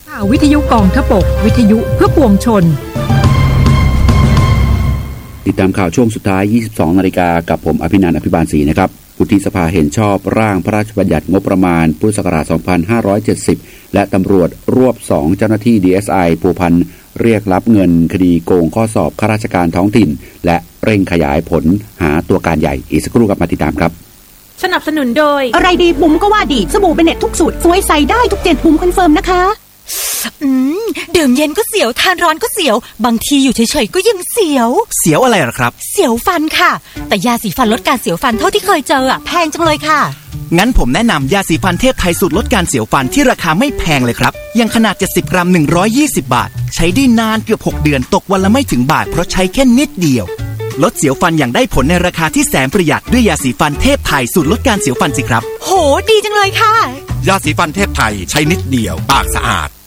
ข่าววิทยุกองทพบกวิทยุเพื่อปวงชนติดตามข่าวช่วงสุดท้าย 22 นาฬิกากับผมอภินันท์ อภิบาลศรีนะครับวุฒิสภาเห็นชอบร่างพระราชบัญญัติงบประมาณพุทธศักราช 2570 และตำรวจรวบ 2 เจ้าหน้าที่ DSI ผัวพันเรียกรับเงินคดีโกงข้อสอบข้าราชการท้องถิ่นและเร่งขยายผลหาตัวการใหญ่อีกสักครู่กับมาติดตามครับสนับสนุนโดยอะไรดีบุ๋มก็ว่าดีสบู่เบเน็ตทุกสูตรสวยใส่ได้ทุก7บุ๋มคอนเฟิร์มนะคะดื่มเย็นก็เสียวทานร้อนก็เสียวบางทีอยู่เฉยๆก็ยังเสียวอะไรหรอครับเสียวฟันค่ะแต่ยาสีฟันลดการเสียวฟันเท่าที่เคยเจอแพงจังเลยค่ะงั้นผมแนะนำยาสีฟันเทพไทยสูตรลดการเสียวฟันที่ราคาไม่แพงเลยครับยังขนาด70กรัม120บาทใช้ได้นานเกือบ6เดือนตกวันละไม่ถึงบาทเพราะใช้แค่นิดเดียวลดเสียวฟันอย่างได้ผลในราคาที่แสนประหยัดด้วยยาสีฟันเทพไทยสูตรลดการเสียวฟันสิครับโหดีจังเลยค่ะยาสีฟันเทพไทยใช้นิดเดียวปากสะอาด